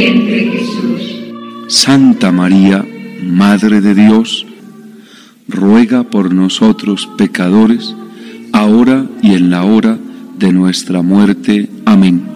entre Jesús. Santa María, Madre de Dios, ruega por nosotros pecadores, ahora y en la hora de nuestra muerte. Amén.